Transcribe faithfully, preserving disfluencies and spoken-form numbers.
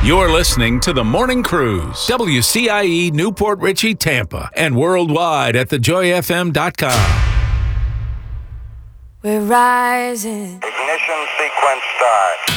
You're listening to The Morning Cruise, W C I E Newport Richey, Tampa, and worldwide at the joy f m dot com. We're rising. Ignition sequence start.